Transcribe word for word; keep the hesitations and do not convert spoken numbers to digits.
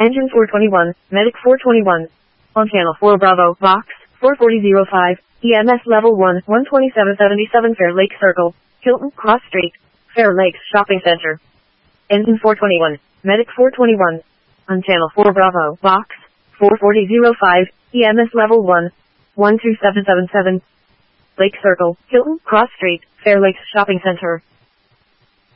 Engine four twenty-one, Medic four twenty-one. On channel four Bravo, Box, four forty oh five, E M S level one, one twenty-seven seventy-seven Fair Lake Circle, Hilton Cross Street, Fair Lakes Shopping Center. Engine four twenty-one, Medic four twenty-one. On channel four Bravo, Box, four forty oh five, E M S level one, one two seven seven seven, Lake Circle, Hilton Cross Street, Fair Lakes Shopping Center.